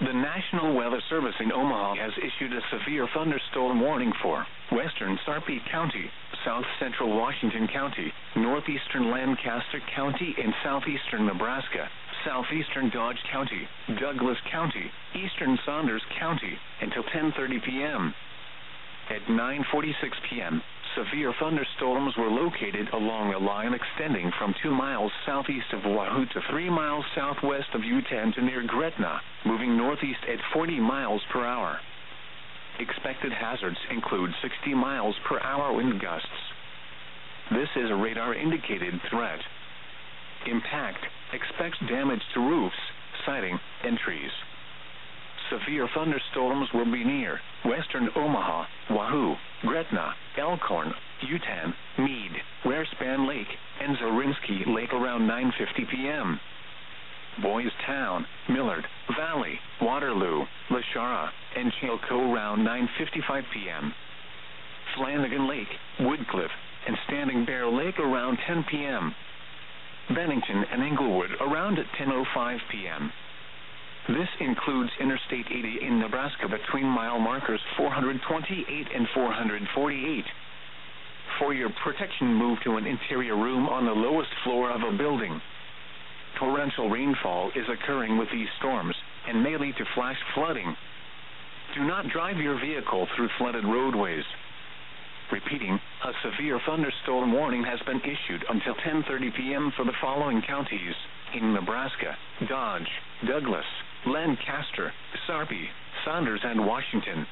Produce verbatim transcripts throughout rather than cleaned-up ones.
The National Weather Service in Omaha has issued a severe thunderstorm warning for western Sarpy County, south central Washington County, northeastern Lancaster County and southeastern Nebraska, southeastern Dodge County, Douglas County, eastern Saunders County, until ten thirty p.m. At nine forty-six p.m., severe thunderstorms were located along a line extending from two miles southeast of Wahoo to three miles southwest of Yutan to near Gretna, moving northeast at forty miles per hour. Expected hazards include sixty miles per hour wind gusts. This is a radar-indicated threat. Impact expects damage to roofs, siding, and trees. Severe thunderstorms will be near western Omaha, Wahoo, Gretna, Elkhorn, Yutan, Meade, Rarespan Lake, and Zorinsky Lake around nine fifty p.m. Boys Town, Millard, Valley, Waterloo, Lashara, and Chilco around nine fifty-five p.m. Flanagan Lake, Woodcliff, and Standing Bear Lake around ten p.m. Bennington and Englewood around at ten oh five p.m. This includes Interstate eighty in Nebraska between mile markers four hundred twenty-eight and four hundred forty-eight. For your protection, move to an interior room on the lowest floor of a building. Torrential rainfall is occurring with these storms and may lead to flash flooding. Do not drive your vehicle through flooded roadways. Repeating, a severe thunderstorm warning has been issued until ten thirty p.m. for the following counties in Nebraska: Dodge, Douglas, Lancaster, Sarpy, Saunders, and Washington.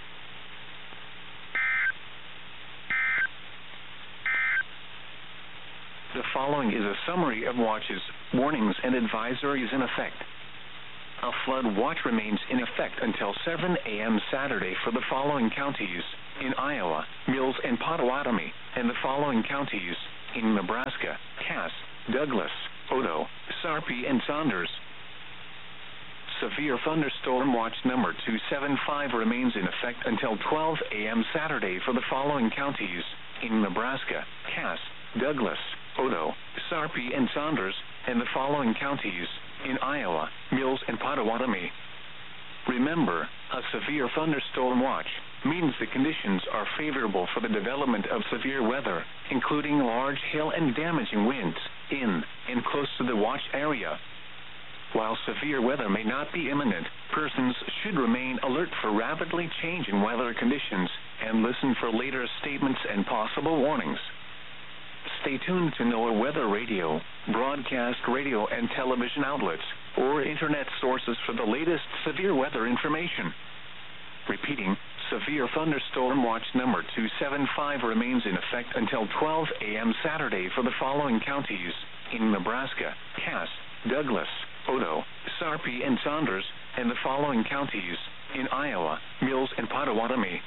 The following is a summary of watches, warnings, and advisories in effect. A flood watch remains in effect until seven a.m. Saturday for the following counties in Iowa: Mills and Potawatomi, and the following counties in Nebraska: Cass, Douglas, Odo, Sarpy, and Saunders. Severe thunderstorm watch number two seven five remains in effect until twelve a.m. Saturday for the following counties in Nebraska: Cass, Douglas, Odo, Sarpy, and Saunders, and the following counties in Iowa: Mills and Potawatomi. Remember, a severe thunderstorm watch means the conditions are favorable for the development of severe weather, including large hail and damaging winds in and close to the watch area. While severe weather may not be imminent, persons should remain alert for rapidly changing weather conditions and listen for later statements and possible warnings. Stay tuned to NOAA Weather Radio, broadcast radio and television outlets, or internet sources for the latest severe weather information. Repeating, severe thunderstorm watch number two seven five remains in effect until twelve a.m. Saturday for the following counties in Nebraska: Cass, Douglas, Odo, Sarpy, and Saunders, and the following counties in Iowa: Mills and Potawatomi.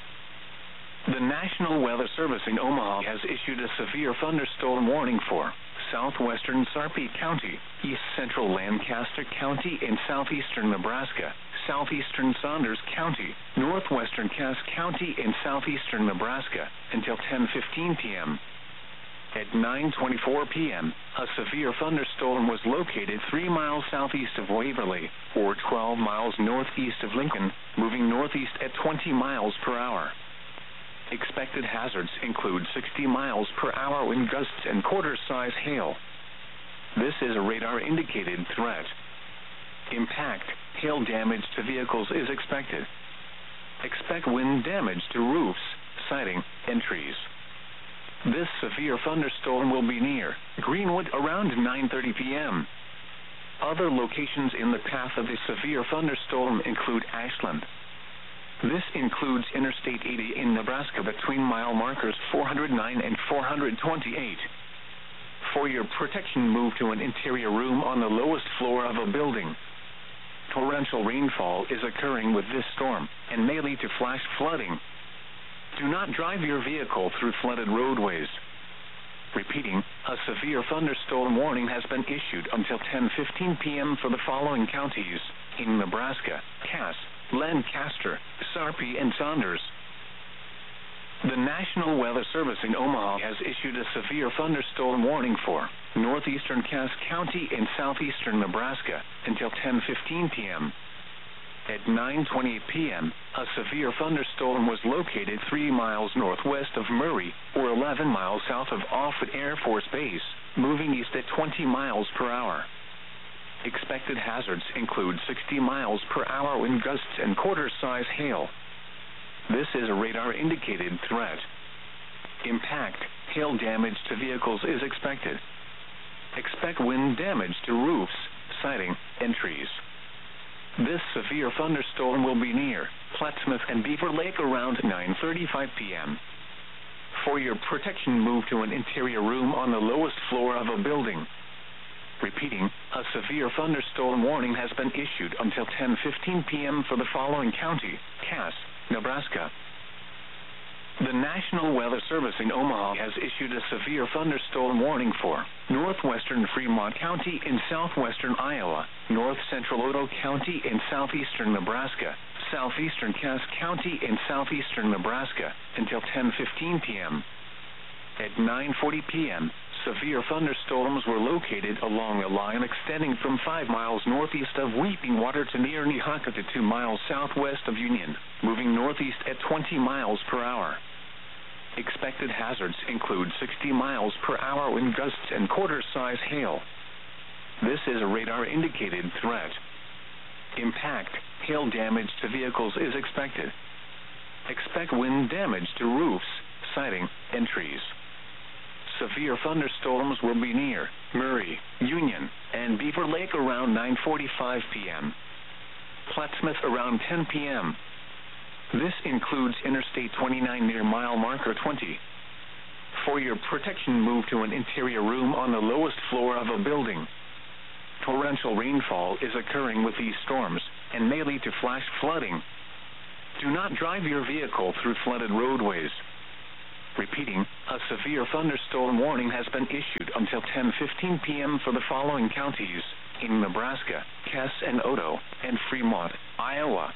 The National Weather Service in Omaha has issued a severe thunderstorm warning for southwestern Sarpy County, east central Lancaster County and southeastern Nebraska, southeastern Saunders County, northwestern Cass County, and southeastern Nebraska until ten fifteen p.m. At nine twenty-four p.m., a severe thunderstorm was located three miles southeast of Waverly, or twelve miles northeast of Lincoln, moving northeast at twenty miles per hour. Expected hazards include sixty miles per hour wind gusts and quarter-size hail. This is a radar-indicated threat. Impact, hail damage to vehicles is expected. Expect wind damage to roofs, siding, and trees. This severe thunderstorm will be near Greenwood around nine thirty p.m. Other locations in the path of the severe thunderstorm include Ashland. This includes Interstate eighty in Nebraska between mile markers four hundred nine and four hundred twenty-eight. For your protection, move to an interior room on the lowest floor of a building. Torrential rainfall is occurring with this storm and may lead to flash flooding. Do not drive your vehicle through flooded roadways. Repeating, a severe thunderstorm warning has been issued until ten fifteen p.m. for the following counties in Nebraska: Cass, Lancaster, Sarpy, and Saunders. The National Weather Service in Omaha has issued a severe thunderstorm warning for northeastern Cass County and southeastern Nebraska until ten fifteen p.m. At nine twenty p m, a severe thunderstorm was located three miles northwest of Murray, or eleven miles south of Offutt Air Force Base, moving east at twenty miles per hour. Expected hazards include sixty miles per hour wind gusts and quarter-size hail. This is a radar-indicated threat. Impact, hail damage to vehicles is expected. Expect wind damage to roofs, siding, and trees. This severe thunderstorm will be near Plattsmouth and Beaver Lake around nine thirty-five p m For your protection, move to an interior room on the lowest floor of a building. Repeating, a severe thunderstorm warning has been issued until ten fifteen p m for the following county: Cass, Nebraska. The National Weather Service in Omaha has issued a severe thunderstorm warning for northwestern Fremont County in southwestern Iowa, north-central Otoe County in southeastern Nebraska, southeastern Cass County in southeastern Nebraska, until ten fifteen p m At nine forty p m, severe thunderstorms were located along a line extending from five miles northeast of Weeping Water to near Nehaka to two miles southwest of Union, moving northeast at twenty miles per hour. Expected hazards include sixty miles per hour wind gusts and quarter-size hail. This is a radar-indicated threat. Impact, hail damage to vehicles is expected. Expect wind damage to roofs, siding, and trees. Severe thunderstorms will be near Murray, Union, and Beaver Lake around nine forty-five p m Plattsmouth around ten p m This includes Interstate twenty-nine near mile marker twenty. For your protection, move to an interior room on the lowest floor of a building. Torrential rainfall is occurring with these storms and may lead to flash flooding. Do not drive your vehicle through flooded roadways. Repeating, a severe thunderstorm warning has been issued until ten fifteen p m for the following counties in Nebraska: Cass and Otoe, and Fremont, Iowa.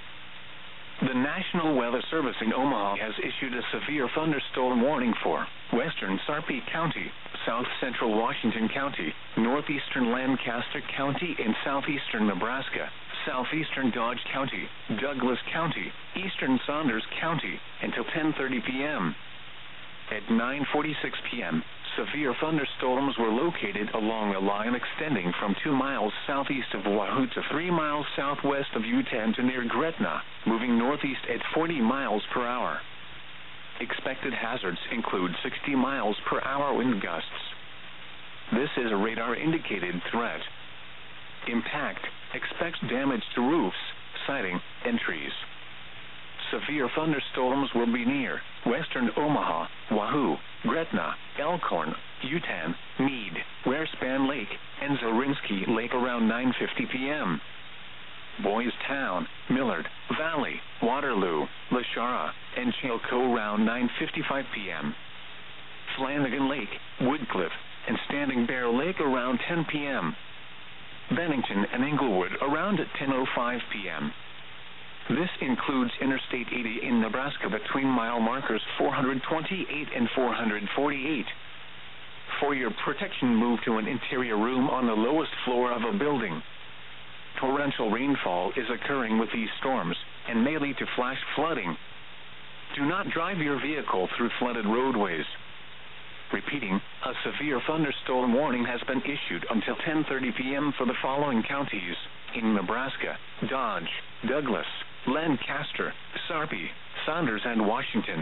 The National Weather Service in Omaha has issued a severe thunderstorm warning for western Sarpy County, south central Washington County, northeastern Lancaster County in southeastern Nebraska, southeastern Dodge County, Douglas County, eastern Saunders County, until ten thirty p m At nine forty-six p m, severe thunderstorms were located along a line extending from two miles southeast of Wahoo to three miles southwest of Utah to near Gretna, moving northeast at forty miles per hour. Expected hazards include sixty miles per hour wind gusts. This is a radar-indicated threat. Impact, expect damage to roofs, siding, and trees. Severe thunderstorms will be near western Omaha, Wahoo, Gretna, Elkhorn, Utah, Meade, Warespan Lake, and Zorinsky Lake around nine fifty p m Boys Town, Millard, Valley, Waterloo, Lashara, and Chilco around nine fifty-five p m Flanagan Lake, Woodcliff, and Standing Bear Lake around ten p m Bennington and Englewood around ten oh five p m This includes Interstate eighty in Nebraska between mile markers four hundred twenty-eight and four hundred forty-eight. For your protection, move to an interior room on the lowest floor of a building. Torrential rainfall is occurring with these storms and may lead to flash flooding. Do not drive your vehicle through flooded roadways. Repeating, a severe thunderstorm warning has been issued until ten thirty p m for the following counties in Nebraska: Dodge, Douglas, Lancaster, Sarpy, Saunders, and Washington.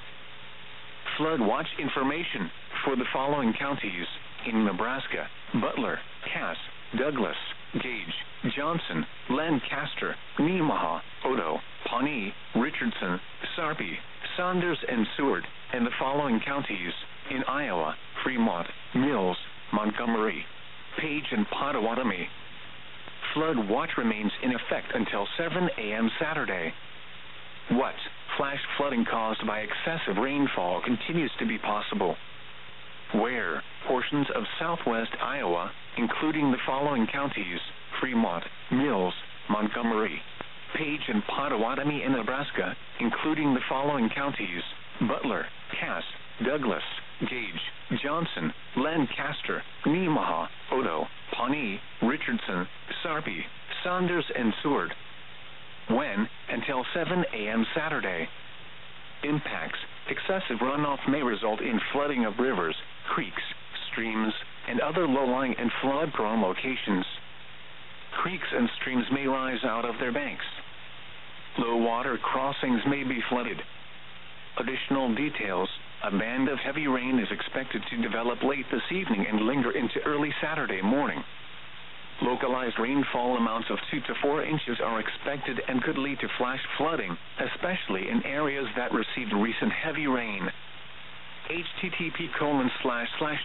Flood watch information for the following counties in Nebraska: Butler, Cass, Douglas, Gage, Johnson, Lancaster, Nemaha, Otoe, Pawnee, Richardson, Sarpy, Saunders, and Seward, and the following counties in Iowa: Fremont, Mills, Montgomery, Page, and Pottawatomie. Flood watch remains in effect until seven a m Saturday. What? Flash flooding caused by excessive rainfall continues to be possible. Where? Portions of southwest Iowa, including the following counties: Fremont, Mills, Montgomery, Page, and Pottawatomie in Nebraska, including the following counties: Butler, Cass, Douglas, Gage, Johnson, Lancaster, Nemaha, Otoe, Pawnee, Richardson, Sarpy, Saunders, and Seward. when, until seven a.m. Saturday. Impacts: excessive runoff may result in flooding of rivers, creeks, streams, and other low-lying and flood-prone locations. Creeks and streams may rise out of their banks. Low-water crossings may be flooded. Additional details: a band of heavy rain is expected to develop late this evening and linger into early Saturday morning. Localized rainfall amounts of two to four inches are expected and could lead to flash flooding, especially in areas that received recent heavy rain. http colon slash slash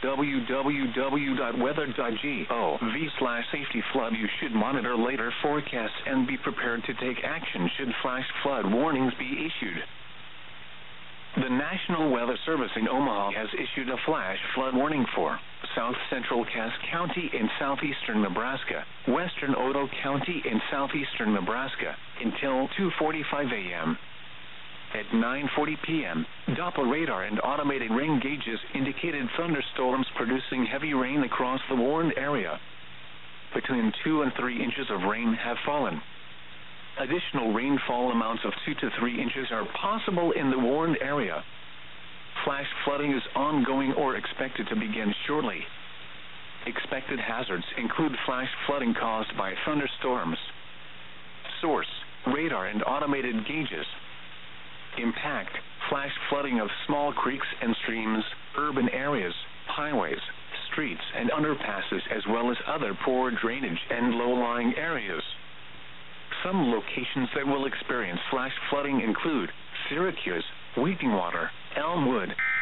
www.weather.gov slash safety flood. You should monitor later forecasts and be prepared to take action should flash flood warnings be issued. The National Weather Service in Omaha has issued a flash flood warning for south central Cass County in southeastern Nebraska, western Otoe County in southeastern Nebraska, until two forty-five a.m. At nine forty p.m., Doppler radar and automated rain gauges indicated thunderstorms producing heavy rain across the warned area. Between two and three inches of rain have fallen. Additional rainfall amounts of two to three inches are possible in the warned area. Flash flooding is ongoing or expected to begin shortly. Expected hazards include flash flooding caused by thunderstorms. Source: radar and automated gauges. Impact: flash flooding of small creeks and streams, urban areas, highways, streets, and underpasses, as well as other poor drainage and low-lying areas. Some locations that will experience flash flooding include Syracuse, Weeping Water, Elmwood,